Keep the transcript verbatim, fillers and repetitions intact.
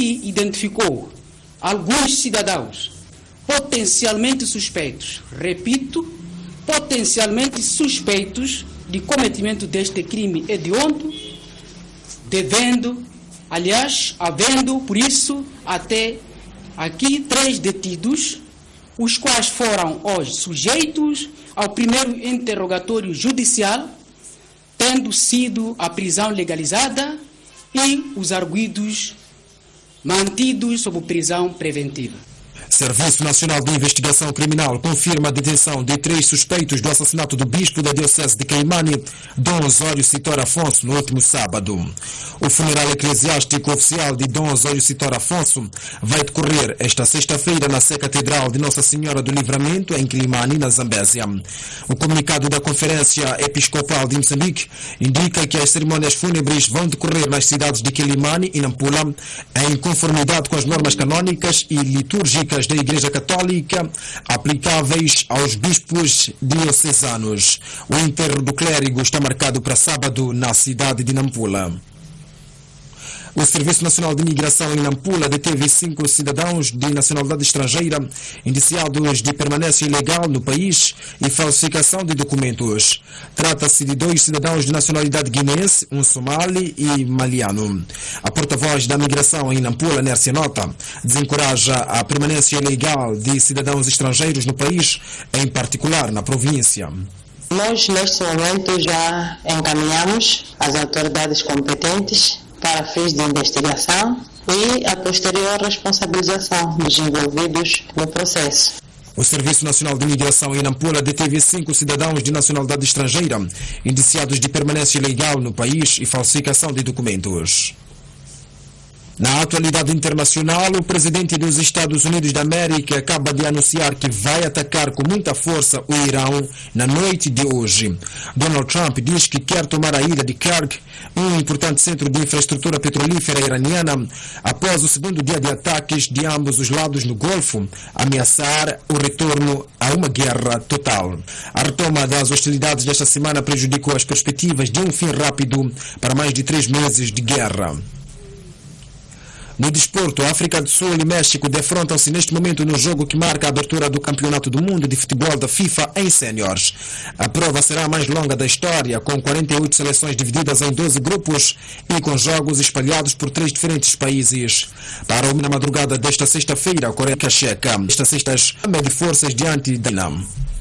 que identificou alguns cidadãos potencialmente suspeitos, repito, potencialmente suspeitos de cometimento deste crime hediondo, devendo, aliás, havendo, por isso, até aqui três detidos, os quais foram hoje sujeitos ao primeiro interrogatório judicial, tendo sido a prisão legalizada e os arguidos mantidos sob prisão preventiva. Serviço Nacional de Investigação Criminal confirma a detenção de três suspeitos do assassinato do bispo da Diocese de Quelimane, Dom Osório Citor Afonso, no último sábado. O funeral eclesiástico oficial de Dom Osório Citor Afonso vai decorrer esta sexta-feira na Sé Catedral de Nossa Senhora do Livramento, em Quelimane, na Zambésia. O comunicado da Conferência Episcopal de Moçambique indica que as cerimônias fúnebres vão decorrer nas cidades de Quelimane e Nampula, em conformidade com as normas canônicas e litúrgicas da Igreja Católica aplicáveis aos bispos diocesanos. O enterro do clérigo está marcado para sábado na cidade de Nampula. O Serviço Nacional de Imigração em Nampula deteve cinco cidadãos de nacionalidade estrangeira indiciados de permanência ilegal no país e falsificação de documentos. Trata-se de dois cidadãos de nacionalidade guineense, um somali e maliano. A porta-voz da migração em Nampula, Nércia Nota, desencoraja a permanência ilegal de cidadãos estrangeiros no país, em particular na província. Nós, neste momento, já encaminhamos as autoridades competentes para fins de investigação e a posterior responsabilização dos envolvidos no processo. O Serviço Nacional de Imigração em Nampula deteve cinco cidadãos de nacionalidade estrangeira indiciados de permanência ilegal no país e falsificação de documentos. Na atualidade internacional, o presidente dos Estados Unidos da América acaba de anunciar que vai atacar com muita força o Irão na noite de hoje. Donald Trump diz que quer tomar a ilha de Kerch, um importante centro de infraestrutura petrolífera iraniana, após o segundo dia de ataques de ambos os lados no Golfo, ameaçar o retorno a uma guerra total. A retoma das hostilidades desta semana prejudicou as perspectivas de um fim rápido para mais de três meses de guerra. No desporto, África do Sul e México defrontam-se neste momento no jogo que marca a abertura do Campeonato do Mundo de Futebol da FIFA em séniores. A prova será a mais longa da história, com quarenta e oito seleções divididas em doze grupos e com jogos espalhados por três diferentes países. Para o na madrugada desta sexta-feira, a Coreia Checa, esta sexta, mede forças diante da Vietnã.